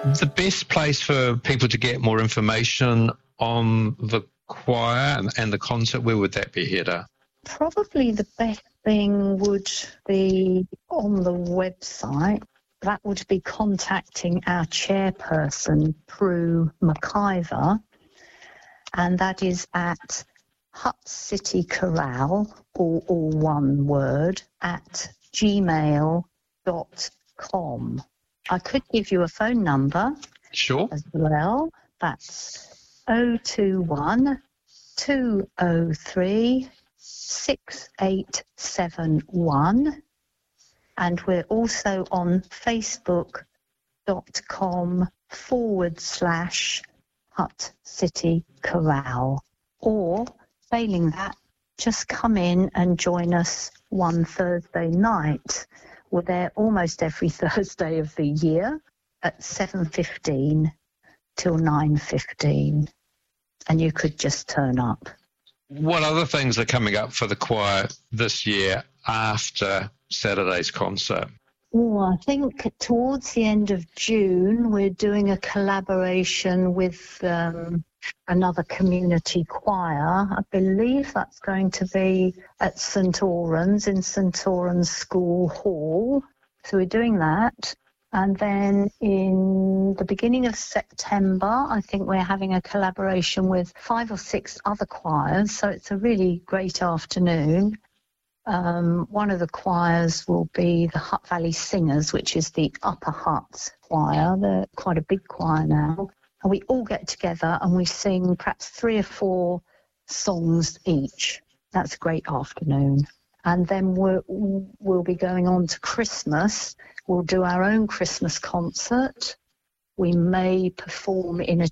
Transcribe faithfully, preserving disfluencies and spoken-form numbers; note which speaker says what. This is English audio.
Speaker 1: The best place for people to get more information on the choir and, and the concert, where would that be, Hedda?
Speaker 2: Probably the best thing would be on the website. That would be contacting our chairperson, Prue McIver, and that is at Hutt City Chorale, all, all one word, at gmail dot com. I could give you a phone number.
Speaker 1: Sure.
Speaker 2: As well. That's oh two one, two oh three, six eight seven one. And we're also on facebook.com forward slash Hutt City Chorale. Or, failing that, just come in and join us one Thursday night. We're there almost every Thursday of the year at seven fifteen till nine fifteen. And you could just turn up.
Speaker 1: What other things are coming up for the choir this year after Saturday's concert?
Speaker 2: Oh, I think towards the end of June, we're doing a collaboration with um, another community choir. I believe that's going to be at St Oran's, in St Oran's School Hall. So we're doing that. And then in the beginning of September, I think we're having a collaboration with five or six other choirs. So it's a really great afternoon. Um, one of the choirs will be the Hutt Valley Singers, which is the Upper Hutt choir. They're quite a big choir now. And we all get together and we sing perhaps three or four songs each. That's a great afternoon. And then we're, we'll be going on to Christmas. We'll do our own Christmas concert. We may perform in a